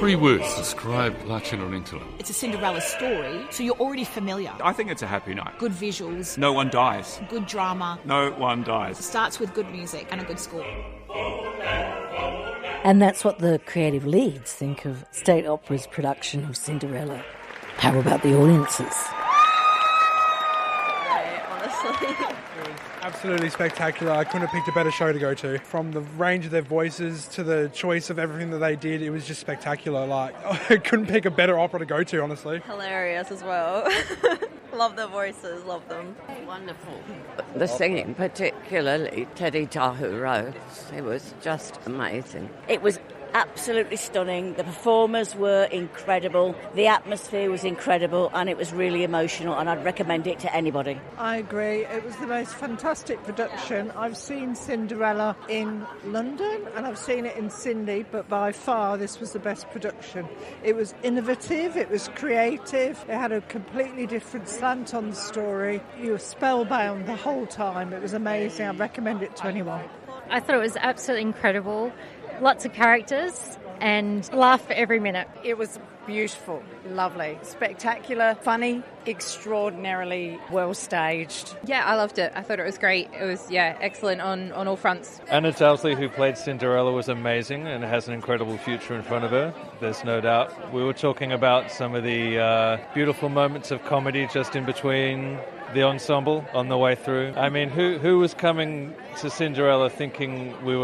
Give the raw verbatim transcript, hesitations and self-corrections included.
Three words describe La Cenerentola. It's a Cinderella story, so you're already familiar. I think it's a happy night. Good visuals. No one dies. Good drama. No one dies. It starts with good music and a good score. And that's what the creative leads think of State Opera's production of Cinderella. How about the audiences? Absolutely spectacular. I couldn't have picked a better show to go to. From the range of their voices to the choice of everything that they did, it was just spectacular. Like, I couldn't pick a better opera to go to, honestly. Hilarious as well. Love the voices, love them. Wonderful. The singing, particularly Teddy Tahu Rose, it was just amazing. It was absolutely stunning. The performers were incredible. The atmosphere was incredible, and it was really emotional, and I'd recommend it to anybody. I agree. It was the most fantastic production. I've seen Cinderella in London and I've seen it in Sydney, but by far this was the best production. It was innovative, it was creative, it had a completely different slant on the story. You were spellbound the whole time. It was amazing. I recommend it to anyone. I thought it was absolutely incredible. Lots of characters and laugh for every minute. It was beautiful, lovely, spectacular, funny, extraordinarily well staged. Yeah, I loved it. I thought it was great. It was, yeah, excellent on, on all fronts. Anna Dowsley, who played Cinderella, was amazing and has an incredible future in front of her. There's no doubt. We were talking about some of the uh, beautiful moments of comedy just in between the ensemble on the way through. I mean, who who was coming to Cinderella thinking we were